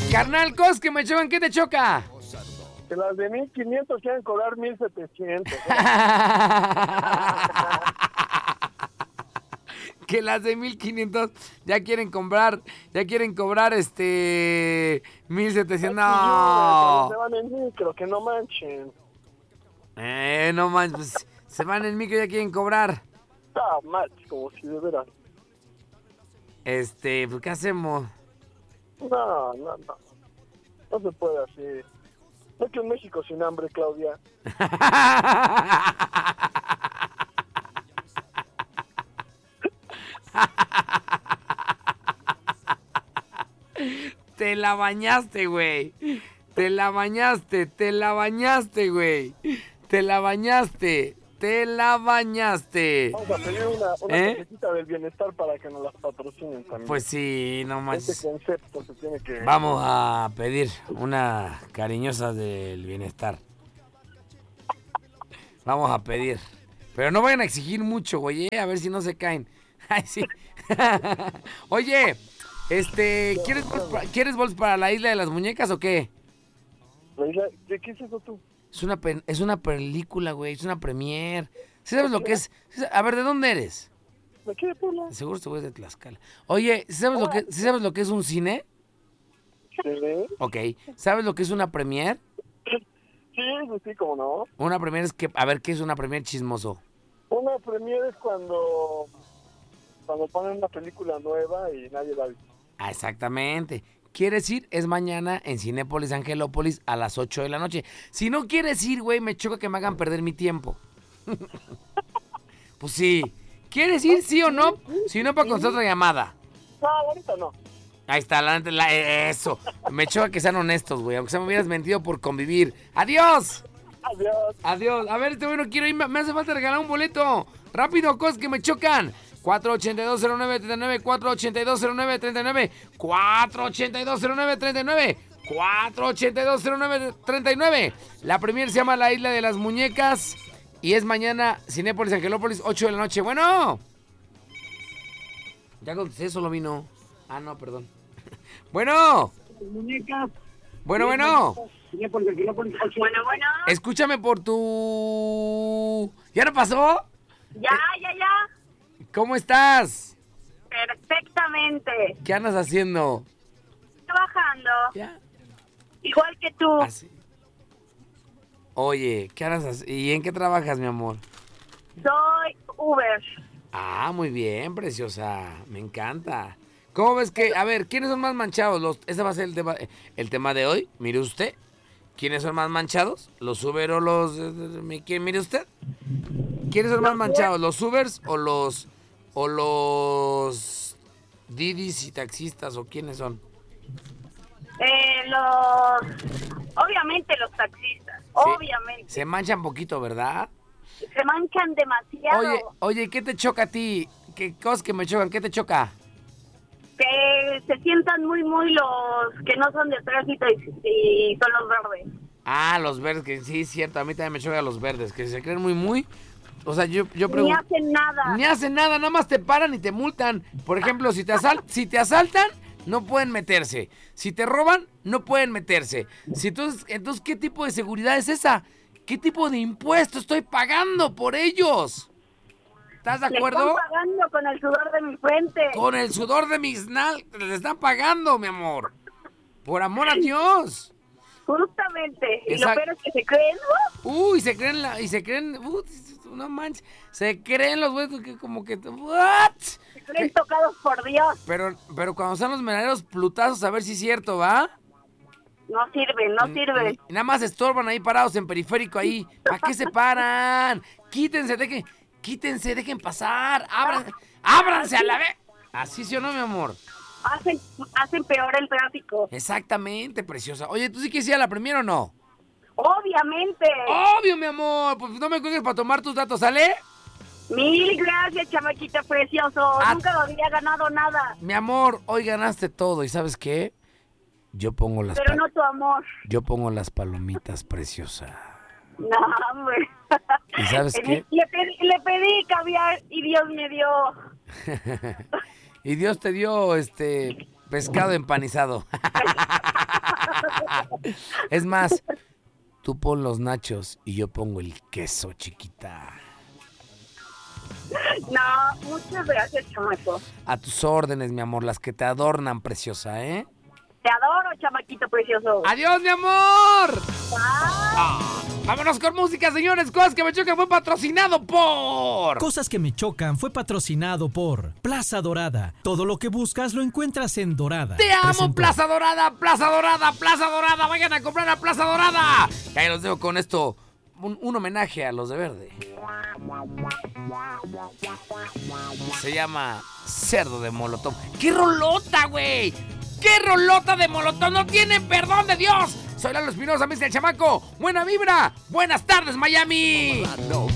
Carnal Cos, que me chocan, ¿qué te choca? Que las de 1500 quieren cobrar 1700. Que las de 1500 ya quieren cobrar 1700. No. Se van en micro, que no manchen. No manches, pues, se van en micro y ya quieren cobrar. Ah, mal, como si de veras. Pues, ¿qué hacemos? No. No se puede así. No que en México sin hambre, Claudia. Te la bañaste, güey. Te la bañaste, güey. Te la bañaste. Vamos a pedir una tarjetita del bienestar para que nos las patrocinen también. Pues sí, no manches. Este concepto se tiene que... Vamos a pedir una cariñosa del bienestar. Vamos a pedir. Pero no vayan a exigir mucho, güey, a ver si no se caen. Ay, sí. Oye, ¿quieres bols para la isla de las muñecas o qué? ¿De qué es eso tú? Es una película, güey, es una premier. ¿Sí sabes lo que es? A ver, ¿de dónde eres? ¿De qué, Puebla? Seguro este güey es de Tlaxcala. Oye, ¿sí sabes lo que es un cine? ¿Sí? Ok, ¿sabes lo que es una premier? Sí, cómo no. Una premier es que, a ver, ¿qué es una premier chismoso? Una premiere es cuando ponen una película nueva y nadie la ha visto. Ah, exactamente. ¿Quieres ir? Es mañana en Cinépolis Angelópolis a las 8 de la noche. Si no quieres ir, güey, me choca que me hagan perder mi tiempo. Pues sí. ¿Quieres ir, sí o no? Si no, para contestar otra llamada. No, ahorita no. Ahí está, eso. Me choca que sean honestos, güey. Aunque se me hubieras mentido por convivir. ¡Adiós! Adiós. A ver, este güey no quiero ir. Me hace falta regalar un boleto. Rápido, cosas que me chocan. 4820939, 4820939, 4820939, 4820939. La premier se llama La Isla de las Muñecas y es mañana Cinépolis Angelópolis, 8 de la noche. Bueno. Ya contesté, solo vino. Ah, no, perdón. Bueno. Muñecas. Bueno. Cinépolis Angelópolis, 8. Bueno. Escúchame por tu... ¿Ya no pasó? Ya. ¿Cómo estás? Perfectamente. ¿Qué andas haciendo? Trabajando. ¿Ya? Igual que tú. Así. Oye, ¿qué andas haciendo? ¿Y en qué trabajas, mi amor? Soy Uber. Ah, muy bien, preciosa. Me encanta. ¿Cómo ves que... A ver, ¿quiénes son más manchados? Ese va a ser el tema de hoy. Mire usted. ¿Quiénes son más manchados? ¿Los Uber o los... Mire usted. ¿Quiénes son más manchados? ¿Los Ubers o los Didis y taxistas o quiénes son? Obviamente los taxistas, Sí, obviamente. se manchan poquito, ¿verdad? Se manchan demasiado. Oye, ¿qué te choca a ti? ¿Qué cosas que me chocan? ¿Qué te choca? Que se sientan muy los que no son de tránsito y son los verdes. Ah, los verdes, que sí, es cierto. A mí también me chocan los verdes, que se creen muy... O sea, yo pregunto... Ni hacen nada. Ni hacen nada, nada más te paran y te multan. Por ejemplo, si te asaltan, no pueden meterse. Si te roban, no pueden meterse. Entonces, ¿qué tipo de seguridad es esa? ¿Qué tipo de impuesto estoy pagando por ellos? ¿Estás de acuerdo? Le están pagando con el sudor de mi frente. Con el sudor de mis les están pagando, mi amor. Por amor a Dios. Justamente. Y lo Exacto. peor es que se creen, ¿no? Uy, se creen, no manches, se creen los güeyes que como que, ¿what? Se creen tocados por Dios. Pero cuando están los menaderos plutazos, a ver si es cierto, ¿va? No sirve. Nada más estorban ahí parados en periférico ahí. ¿Para qué se paran? Quítense, dejen pasar. Ábranse a la vez. Así sí o no, mi amor. Hacen peor el tráfico. Exactamente, preciosa. Oye, ¿tú sí quieres ir a la premier o no? Obviamente. Obvio, mi amor. Pues no me cuelgues para tomar tus datos, ¿sale? Mil gracias, chamaquita precioso. Nunca había ganado nada. Mi amor, hoy ganaste todo. ¿Y sabes qué? Yo pongo las... Pero no tu amor. Yo pongo las palomitas, preciosa. No, hombre. ¿Y sabes qué? Le pedí caviar y Dios me dio. Y Dios te dio pescado empanizado. Es más, tú pon los nachos y yo pongo el queso, chiquita. No, muchas gracias, chamaco. A tus órdenes, mi amor, las que te adornan, preciosa, ¿eh? Te adoro, chamaquito precioso. ¡Adiós, mi amor! Bye. Vámonos con música, señores. Cosas que me chocan fue patrocinado por... Cosas que me chocan fue patrocinado por Plaza Dorada. Todo lo que buscas lo encuentras en Dorada. ¡Te amo, Presentó. Plaza Dorada! ¡Plaza Dorada! ¡Plaza Dorada! ¡Vayan a comprar a Plaza Dorada! Y ahí los dejo con esto. Un homenaje a los de verde. Se llama Cerdo de Molotov. ¡Qué rolota, güey! ¡Qué rolota de Molotov! ¡No tienen perdón de Dios! Soy Lalo Espinosa, Mr. El Chamaco. ¡Buena vibra! ¡Buenas tardes, Miami!